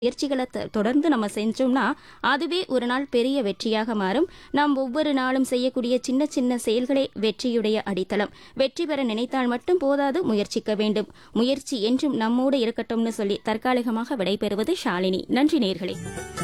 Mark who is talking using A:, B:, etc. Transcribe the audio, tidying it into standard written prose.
A: முயற்சிகளை தொடர்ந்து நம்ம செஞ்சோம்னா அதுவே ஒரு நாள் பெரிய வெற்றியாக மாறும். நாம் ஒவ்வொரு நாளும் செய்யக்கூடிய சின்ன சின்ன செயல்களே வெற்றியுடைய அடித்தளம். வெற்றி பெற நினைத்தால் மட்டும் போதாது, முயற்சிக்க வேண்டும். முயற்சி என்றும் நம்மோடு இருக்கட்டும்னு சொல்லி தற்காலிகமாக விடைபெறுவது ஷாலினி. நன்றி நேயர்களே.